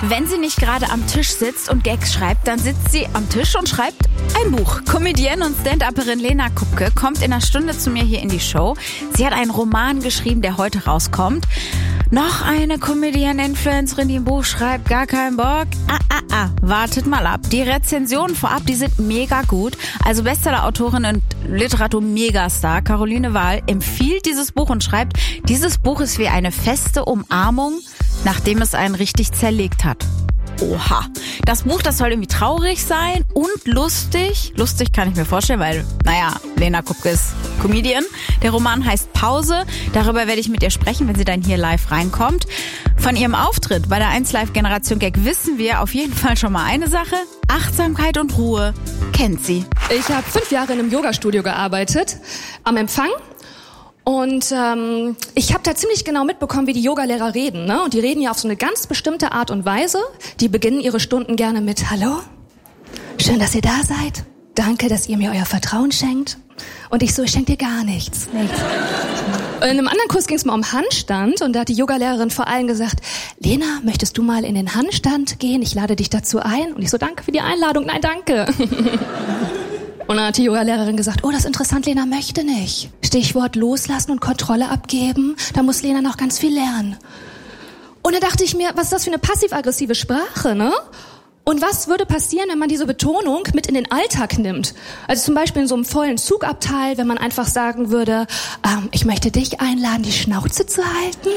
Wenn sie nicht gerade am Tisch sitzt und Gags schreibt, dann sitzt sie am Tisch und schreibt ein Buch. Comedienne und Stand-Upperin Lena Kupke kommt in einer Stunde zu mir hier in die Show. Sie hat einen Roman geschrieben, der heute rauskommt. Noch eine Comedian-Influencerin, die ein Buch schreibt, gar keinen Bock. Wartet mal ab. Die Rezensionen vorab, die sind mega gut. Also Bestseller-Autorin und Literatur-Megastar Caroline Wahl empfiehlt dieses Buch und schreibt, dieses Buch ist wie eine feste Umarmung, nachdem es einen richtig zerlegt hat. Oha. Das Buch, das soll irgendwie traurig sein und lustig. Lustig kann ich mir vorstellen, weil, Lena Kupke ist Comedian. Der Roman heißt Pause. Darüber werde ich mit ihr sprechen, wenn sie dann hier live reinkommt. Von ihrem Auftritt bei der 1Live Generation Gag wissen wir auf jeden Fall schon mal eine Sache. Achtsamkeit und Ruhe kennt sie. Ich habe 5 Jahre in einem Yoga-Studio gearbeitet, am Empfang. Und ich habe da ziemlich genau mitbekommen, wie die Yogalehrer reden, ne? Und die reden ja auf so eine ganz bestimmte Art und Weise. Die beginnen ihre Stunden gerne mit Hallo, schön, dass ihr da seid. Danke, dass ihr mir euer Vertrauen schenkt. Und ich schenke dir gar nichts. In einem anderen Kurs ging es mal um Handstand und da hat die Yogalehrerin vor allem gesagt, Lena, möchtest du mal in den Handstand gehen? Ich lade dich dazu ein. Und ich danke für die Einladung. Nein, danke. Und dann hat die Yoga-Lehrerin gesagt, oh, das ist interessant, Lena möchte nicht. Stichwort loslassen und Kontrolle abgeben, da muss Lena noch ganz viel lernen. Und dann dachte ich mir, was ist das für eine passiv-aggressive Sprache, ne? Und was würde passieren, wenn man diese Betonung mit in den Alltag nimmt? Also zum Beispiel in so einem vollen Zugabteil, wenn man einfach sagen würde, ich möchte dich einladen, die Schnauze zu halten.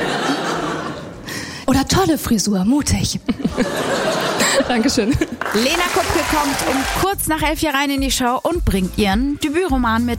Oder tolle Frisur, mutig. Dankeschön. Lena Kupke kommt um kurz nach 11 hier rein in die Show und bringt ihren Debütroman mit.